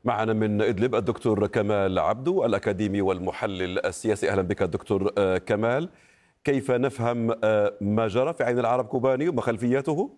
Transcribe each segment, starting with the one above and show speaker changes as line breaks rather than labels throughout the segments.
معنا من إدلب الدكتور كمال عبدو الأكاديمي والمحلل السياسي. أهلا بك دكتور كمال. كيف نفهم ما جرى في عين العرب كوباني وما خلفياته؟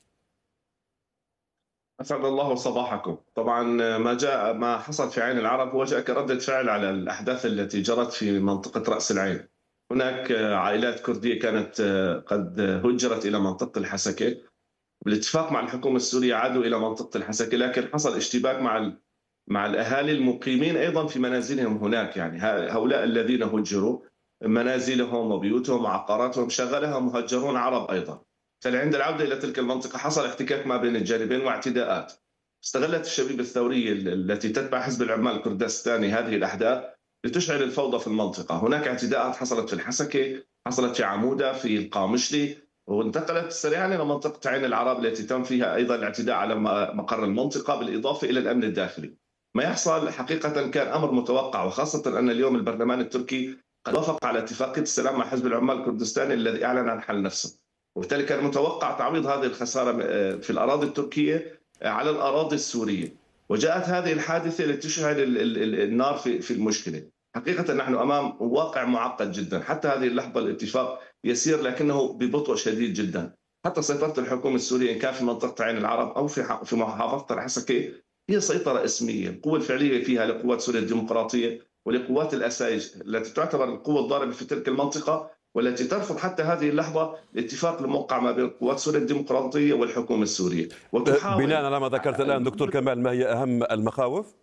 أسعد الله صباحكم. طبعا ما حصل في عين العرب هو جاء كردة فعل على الأحداث التي جرت في منطقة رأس العين. هناك عائلات كردية كانت قد هجرت إلى منطقة الحسكة، بالاتفاق مع الحكومة السورية عادوا إلى منطقة الحسكة، لكن حصل اشتباك مع الأهالي المقيمين أيضا في منازلهم هناك. يعني هؤلاء الذين هجروا منازلهم وبيوتهم وعقاراتهم شغلها مهجرون عرب أيضا. عند العودة إلى تلك المنطقة حصل احتكاك ما بين الجانبين واعتداءات. استغلت الشبيبة الثورية التي تتبع حزب العمال الكردستاني هذه الأحداث لتشعل الفوضى في المنطقة. هناك اعتداءات حصلت في الحسكة، حصلت في عمودة، في القامشلي، وانتقلت سريعا إلى منطقة عين العرب التي تم فيها أيضا الاعتداء على مقر المنطقة، بالإضافة إلى الأمن الداخلي. ما يحصل حقيقة كان أمر متوقع، وخاصة أن اليوم البرلمان التركي قد وافق على اتفاقية السلام مع حزب العمال الكردستاني الذي أعلن عن حل نفسه، وبالتالي كان متوقع تعويض هذه الخسارة في الأراضي التركية على الأراضي السورية. وجاءت هذه الحادثة لتشعل النار في المشكلة. حقيقة نحن أمام واقع معقد جدا. حتى هذه اللحظة الاتفاق يسير لكنه ببطء شديد جدا. حتى سيطرة الحكومة السورية إن كان في منطقة عين العرب أو في محافظة الحسكة هي سيطرة اسمية. القوة الفعلية فيها لقوات سوريا الديمقراطية ولقوات الأسايج التي تعتبر القوة الضاربة في تلك المنطقة، والتي ترفض حتى هذه اللحظة الاتفاق الموقع ما بين قوات سوريا الديمقراطية والحكومة السورية،
بناء
وتحاول.
على ما ذكرت الآن دكتور كمال، ما هي أهم المخاوف؟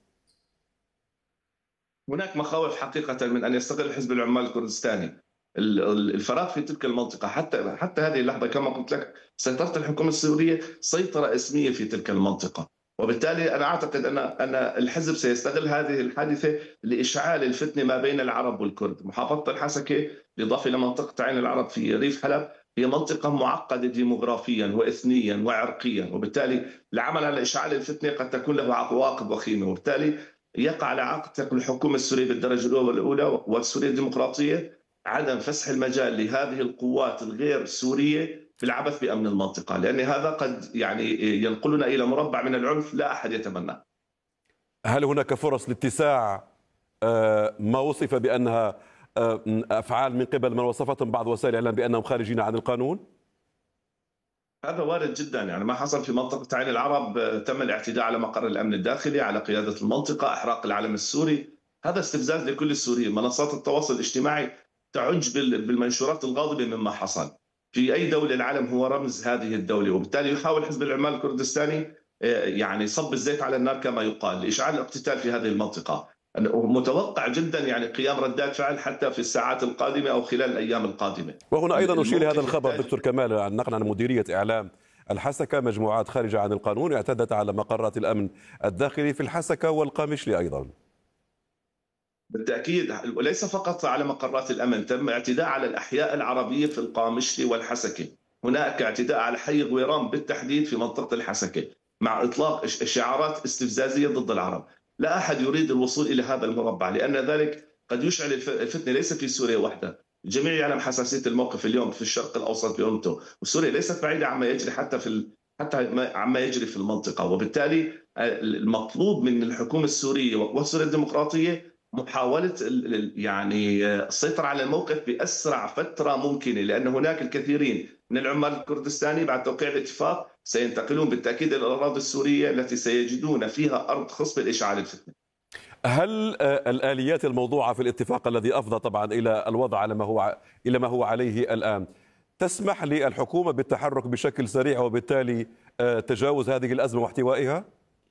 هناك مخاوف حقيقة من أن يستغل حزب العمال الكردستاني الفراغ في تلك المنطقة. حتى هذه اللحظة كما قلت لك سيطرة الحكومة السورية سيطرة اسمية في تلك المنطقة، وبالتالي أنا أعتقد أن الحزب سيستغل هذه الحادثة لإشعال الفتنة ما بين العرب والكرد. محافظة الحسكة بالإضافة إلى منطقة عين العرب في ريف حلب هي منطقة معقدة ديموغرافيا وإثنيا وعرقيا، وبالتالي العمل على إشعال الفتنة قد تكون له عواقب وخيمة، وبالتالي يقع على عاتق الحكومة السورية بالدرجة الأولى والسورية الديمقراطية عدم فسح المجال لهذه القوات الغير سورية بالعبث بأمن المنطقة، لأن هذا قد ينقلنا إلى مربع من العنف لا أحد يتمناه.
هل هناك فرص لاتساع ما وصف بأنها أفعال من قبل من وصفتهم بعض وسائل الإعلام بأنهم خارجين عن القانون؟
هذا وارد جدا. يعني ما حصل في منطقة عين العرب تم الاعتداء على مقر الأمن الداخلي، على قيادة المنطقة، إحراق العلم السوري. هذا استفزاز لكل السوريين. منصات التواصل الاجتماعي تعج بالمنشورات الغاضبة مما حصل. في أي دولة العلم هو رمز هذه الدولة، وبالتالي يحاول حزب العمال الكردستاني يعني صب الزيت على النار كما يقال لإشعال الاقتتال في هذه المنطقة. متوقع جدا يعني قيام ردات فعل حتى في الساعات القادمة أو خلال الأيام القادمة.
وهنا أيضا أشير لهذا الخبر دكتور كمال عن نقل عن مديرية إعلام الحسكة، مجموعات خارجة عن القانون اعتدت على مقرات الأمن الداخلي في الحسكة والقامشلي أيضا.
بالتأكيد، وليس فقط على مقرات الأمن، تم اعتداء على الأحياء العربية في القامشلي والحسكة. هناك اعتداء على حي غويران بالتحديد في منطقة الحسكة مع إطلاق شعارات استفزازية ضد العرب. لا أحد يريد الوصول إلى هذا المربع، لأن ذلك قد يشعل الفتنة ليس في سوريا وحدها. الجميع يعلم حساسية الموقف اليوم في الشرق الأوسط بأمته، وسوريا ليست بعيدة عما يجري حتى عما يجري في المنطقة. وبالتالي المطلوب من الحكومة السورية وسوريا الديمقراطية محاولة يعني السيطرة على الموقف بأسرع فترة ممكنة، لأن هناك الكثيرين من العمال الكردستاني بعد توقيع الاتفاق سينتقلون بالتأكيد إلى الأراضي السورية التي سيجدون فيها أرض خصبة لإشعال الفتنة.
هل الآليات الموضوعة في الاتفاق الذي أفضى طبعا إلى الوضع إلى ما هو عليه الآن تسمح للحكومة بالتحرك بشكل سريع وبالتالي تجاوز هذه الأزمة واحتوائها؟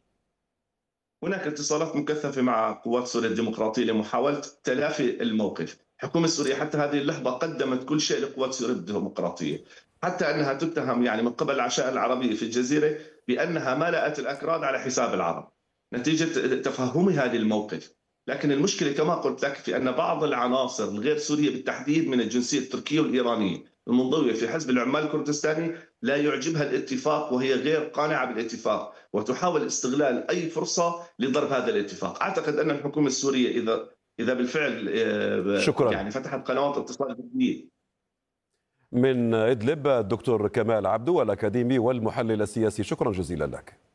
هناك اتصالات مكثفة مع قوات سوريا الديمقراطية لمحاولة تلافي الموقف. الحكومة السورية حتى هذه اللحظة قدمت كل شيء لقوات سوريا الديمقراطية، حتى أنها تتهم يعني من قبل العشائر العربية في الجزيرة بأنها ملأت الأكراد على حساب العرب نتيجة تفهمها للموقف. لكن المشكلة كما قلت لك في أن بعض العناصر الغير سورية بالتحديد من الجنسية التركية والإيرانية المنضوية في حزب العمال الكردستاني لا يعجبها الاتفاق، وهي غير قانعة بالاتفاق وتحاول استغلال أي فرصة لضرب هذا الاتفاق. أعتقد أن الحكومة السورية إذا بالفعل
شكرا.
يعني فتحت قنوات اتصال جديدة.
من إدلب الدكتور كمال عبدو الأكاديمي والمحلل السياسي، شكرا جزيلا لك.